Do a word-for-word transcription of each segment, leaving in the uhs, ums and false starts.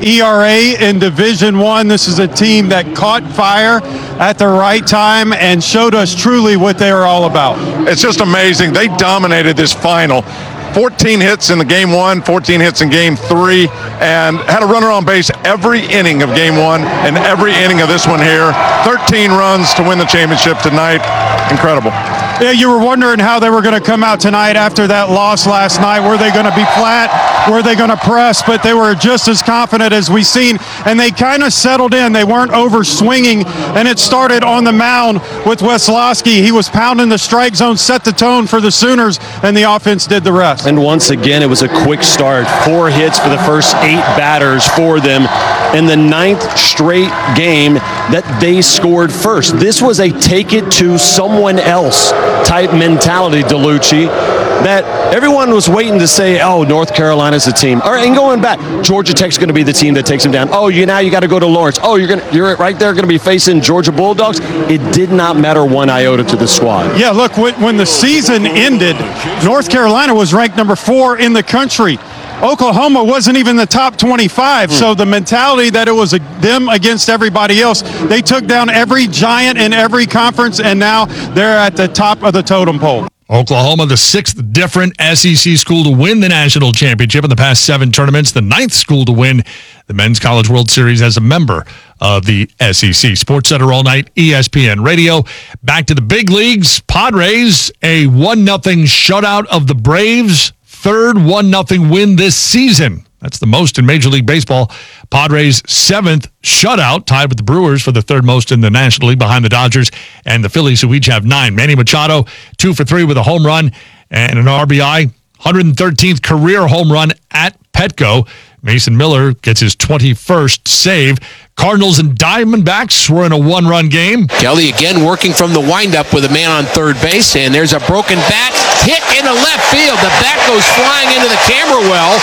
E R A in Division One. This is a team that caught fire at the right time and showed us truly what they are all about. It's just amazing. They dominated this final. fourteen hits in the game one, fourteen hits in game three, and had a runner on base every inning of game one and every inning of this one here. thirteen runs to win the championship tonight. Incredible. Yeah, you were wondering how they were going to come out tonight after that loss last night. Were they going to be flat? Were they going to press? But they were just as confident as we've seen, and they kind of settled in. They weren't over swinging, and it started on the mound with Weslowski. He was pounding the strike zone, set the tone for the Sooners, and the offense did the rest. And once again, it was a quick start. Four hits for the first eight batters for them in the ninth straight game that they scored first. This was a take it to someone else type mentality, DeLucci, that everyone was waiting to say, oh, North Carolina's the team. All right, and going back, Georgia Tech's going to be the team that takes them down. Oh, you now you got to go to Lawrence. Oh, you're going you're right there going to be facing Georgia Bulldogs. It did not matter one iota to the squad. Yeah, look, when the season ended, North Carolina was ranked number four in the country. Oklahoma wasn't even the top twenty-five, mm. so the mentality that it was a, them against everybody else, they took down every giant in every conference, and now they're at the top of the totem pole. Oklahoma, the sixth different S E C school to win the national championship in the past seven tournaments, the ninth school to win the Men's College World Series as a member of the S E C. Sports Center all night, E S P N Radio. Back to the big leagues. Padres, a one nothing shutout of the Braves. Third one nothing win this season. That's the most in Major League Baseball. Padres' seventh shutout, tied with the Brewers for the third most in the National League behind the Dodgers and the Phillies, who each have nine. Manny Machado, two for three with a home run and an R B I. one hundred thirteenth career home run at Petco. Mason Miller gets his twenty-first save. Cardinals and Diamondbacks were in a one-run game. Kelly again working from the windup with a man on third base, and there's a broken bat hit into left field. The bat goes flying into the camera well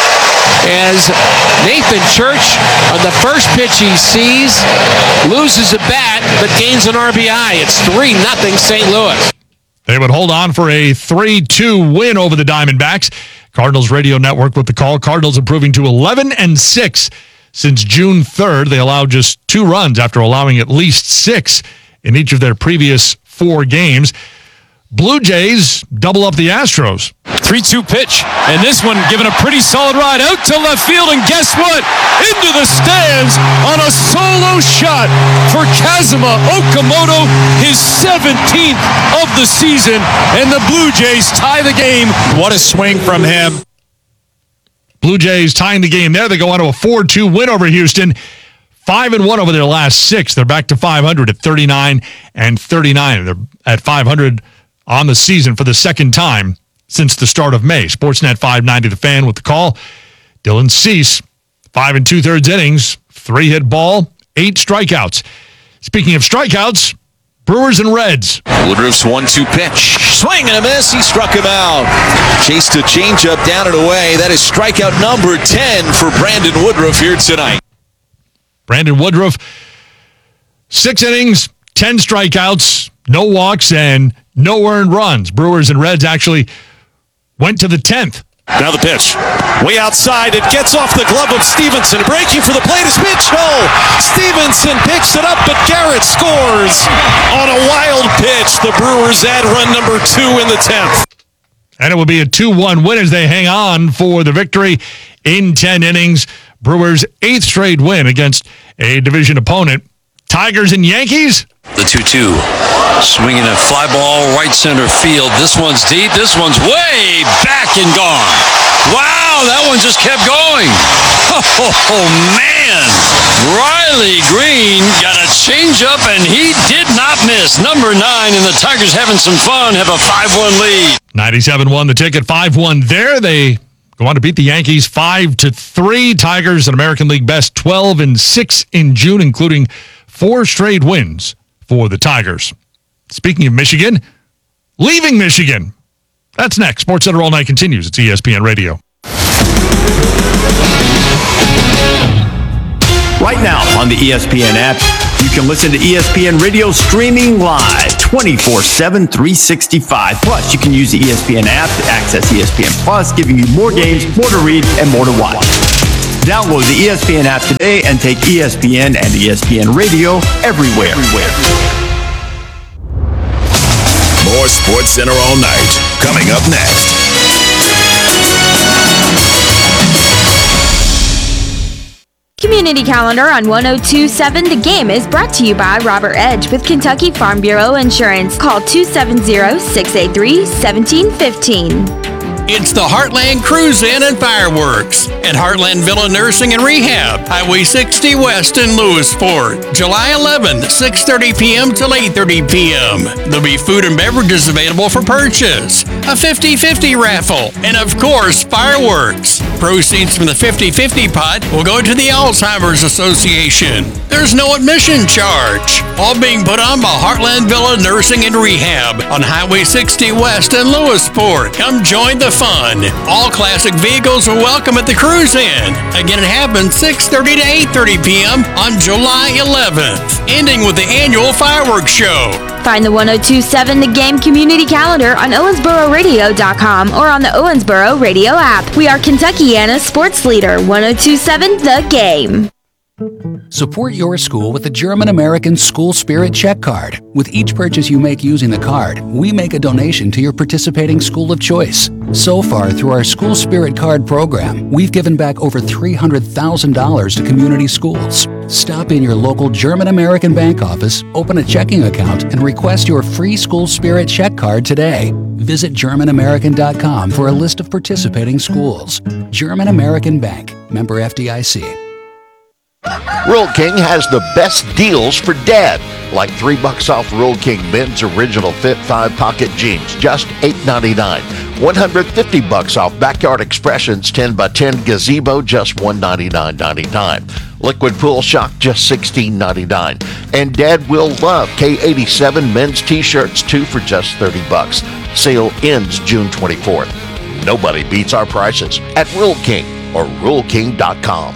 as Nathan Church, on the first pitch he sees, loses a bat but gains an R B I. It's three nothing Saint Louis. They would hold on for a three two win over the Diamondbacks. Cardinals Radio Network with the call. Cardinals improving to eleven and six since June third. They allowed just two runs after allowing at least six in each of their previous four games. Blue Jays double up the Astros. three two pitch, and this one given a pretty solid ride out to left field, and guess what? Into the stands on a solo shot for Kazuma Okamoto, his seventeenth of the season, and the Blue Jays tie the game. What a swing from him. Blue Jays tying the game there. They go on to a four two win over Houston. Five and one over their last six. They're back to five hundred at thirty-nine and thirty-nine. They're at five hundred on the season for the second time since the start of May. Sportsnet five ninety The Fan with the call. Dylan Cease, five and two-thirds innings, three-hit ball, eight strikeouts. Speaking of strikeouts, Brewers and Reds. Woodruff's one two pitch. Swing and a miss. He struck him out. Chased a changeup down and away. That is strikeout number ten for Brandon Woodruff here tonight. Brandon Woodruff, six innings, ten strikeouts, no walks, and no earned runs. Brewers and Reds actually went to the tenth. Now the pitch. Way outside. It gets off the glove of Stevenson. Breaking for the plate is pitch. No. Stevenson picks it up, but Garrett scores on a wild pitch. The Brewers add run number two in the tenth. And it will be a two one win as they hang on for the victory in ten innings. Brewers' eighth straight win against a division opponent. Tigers and Yankees. The two two. Swinging a fly ball right center field. This one's deep. This one's way back and gone. Wow, that one just kept going. Oh, man. Riley Green got a changeup, and he did not miss. Number nine, and the Tigers having some fun, have a five one lead. ninety-seven won the ticket, five one there. They go on to beat the Yankees five to three. Tigers, an American League best twelve and six in June, including four straight wins for the Tigers. Speaking of Michigan, leaving Michigan. That's next. SportsCenter All Night continues. It's E S P N Radio. Right now on the E S P N app, you can listen to E S P N Radio streaming live twenty-four seven, three sixty-five. Plus, you can use the E S P N app to access E S P N Plus, giving you more games, more to read, and more to watch. Download the E S P N app today and take E S P N and E S P N Radio everywhere. everywhere. More Sports Center all night. Coming up next. Community Calendar on one oh two point seven The Game is brought to you by Robert Edge with Kentucky Farm Bureau Insurance. Call two seven zero, six eight three, one seven one five. It's the Heartland Cruise In and Fireworks at Heartland Villa Nursing and Rehab, Highway sixty West in Lewisport, July eleventh, six thirty p.m. till eight thirty p.m. There'll be food and beverages available for purchase, a fifty-fifty raffle, and of course, fireworks. Proceeds from the fifty-fifty pot will go to the Alzheimer's Association. There's no admission charge. All being put on by Heartland Villa Nursing and Rehab on Highway sixty West in Lewisport. Come join the fun. All classic vehicles are welcome at the Cruise In. Again, it happens six thirty to eight thirty p.m. on July eleventh, ending with the annual fireworks show. Find the one oh two point seven The Game Community Calendar on owensboro radio dot com or on the Owensboro Radio app. We are Kentuckiana's sports leader, one oh two point seven The Game. Support your school with the German-American School Spirit Check Card. With each purchase you make using the card, we make a donation to your participating school of choice. So far, through our School Spirit Card program, we've given back over three hundred thousand dollars to community schools. Stop in your local German-American bank office, open a checking account, and request your free School Spirit Check Card today. Visit German American dot com for a list of participating schools. German American Bank, member F D I C. Rural King has the best deals for dad, like three bucks off Rural King men's original fit five pocket jeans, just eight ninety-nine. one hundred fifty bucks off Backyard Expressions ten by ten gazebo, just one ninety-nine ninety-nine. Liquid Pool Shock, just sixteen ninety-nine. And Dad will love K eighty-seven men's t-shirts, two for just thirty bucks. Sale ends June twenty-fourth. Nobody beats our prices at Rural King or rural king dot com.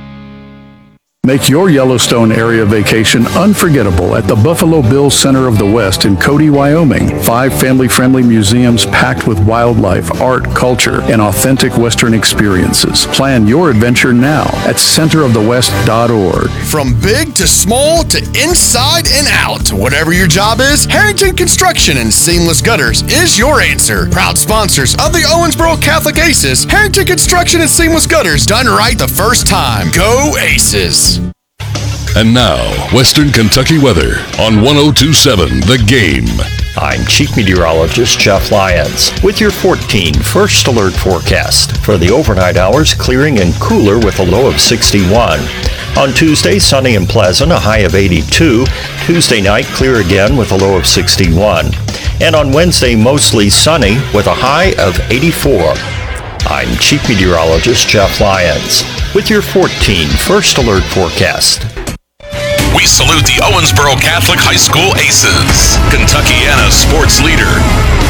Make your Yellowstone area vacation unforgettable at the Buffalo Bills Center of the West in Cody, Wyoming. Five family-friendly museums packed with wildlife, art, culture, and authentic Western experiences. Plan your adventure now at center of the west dot org. From big to small to inside and out, whatever your job is, Harrington Construction and Seamless Gutters is your answer. Proud sponsors of the Owensboro Catholic Aces, Harrington Construction and Seamless Gutters, done right the first time. Go Aces! And now, Western Kentucky weather on one oh two point seven The Game. I'm Chief Meteorologist Jeff Lyons with your fourteen First Alert forecast. For the overnight hours, clearing and cooler with a low of sixty-one. On Tuesday, sunny and pleasant, a high of eighty-two. Tuesday night, clear again with a low of sixty-one. And on Wednesday, mostly sunny with a high of eighty-four. I'm Chief Meteorologist Jeff Lyons with your fourteen First Alert forecast. We salute the Owensboro Catholic High School Aces, Kentuckiana's sports leader.